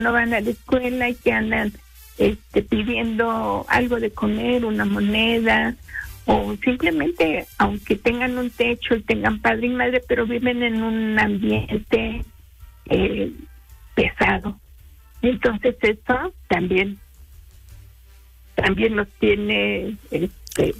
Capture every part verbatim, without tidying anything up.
no van a la escuela y que andan este, pidiendo algo de comer, una moneda, o simplemente, aunque tengan un techo y tengan padre y madre, pero viven en un ambiente eh, pesado. Entonces eso también, también los tiene... este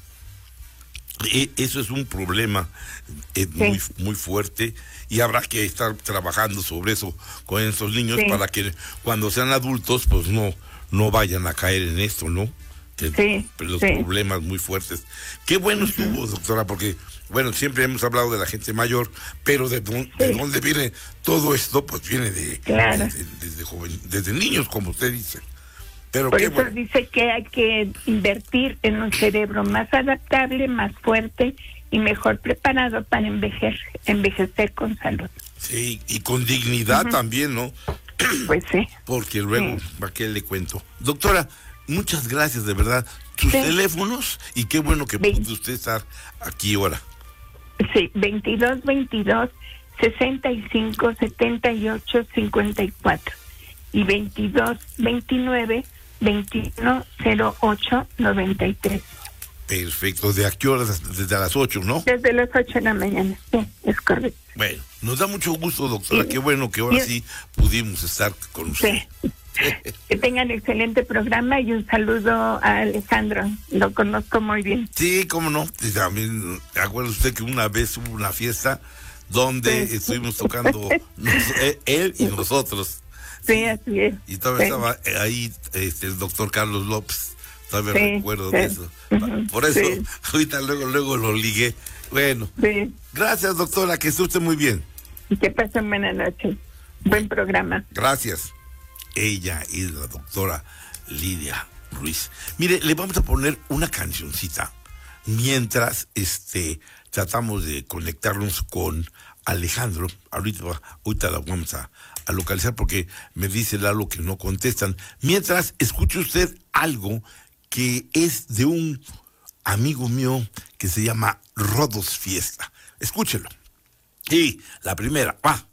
Eso es un problema eh, sí. muy muy fuerte, y habrá que estar trabajando sobre eso con esos niños, sí, para que cuando sean adultos pues no no vayan a caer en esto, ¿no? Que sí, los sí. problemas muy fuertes. Qué bueno estuvo, doctora, porque bueno, siempre hemos hablado de la gente mayor, pero de, don, sí. de dónde viene todo esto, pues viene de, claro. desde, desde, joven, desde niños, como usted dice. Pero por qué eso bueno. Dice que hay que invertir en un cerebro más adaptable, más fuerte y mejor preparado para envejecer, envejecer con salud. Sí, y con dignidad uh-huh. también, ¿no? Pues sí. Porque luego, sí. ¿para qué le cuento? Doctora, muchas gracias, de verdad. Sus sí. teléfonos, y qué bueno que Ve- pudo usted estar aquí ahora. Sí, veintidós veintidós sesenta y cinco setenta y ocho cincuenta y cuatro y veintidós veintinueve veintiuno cero ocho noventa y tres. Perfecto. ¿De a qué horas? Desde las ocho, ¿no? Desde las ocho de la mañana, sí, es correcto. Bueno, nos da mucho gusto, doctora. Sí. Qué bueno que ahora sí, sí pudimos estar con usted. Sí. Que tengan excelente programa y un saludo a Alejandro. Lo conozco muy bien. Sí, cómo no. También, acuerda usted que una vez hubo una fiesta donde sí. estuvimos tocando nos, él y nosotros. Sí, sí, así es. Y todavía sí. estaba ahí este, el doctor Carlos López. Todavía sí, recuerdo sí. de eso. Uh-huh. Por eso, sí. ahorita luego, luego lo ligué. Bueno, sí. gracias, doctora, que esté usted muy bien. Y que pasen buena noche. Buen programa. Gracias. Ella es la doctora Lidia Ruiz. Mire, le vamos a poner una cancioncita mientras este tratamos de conectarnos con Alejandro. Ahorita, ahorita la vamos a, a localizar porque me dice Lalo que no contestan. Mientras, escuche usted algo que es de un amigo mío que se llama Rodos Fiesta. Escúchelo. Y la primera, va.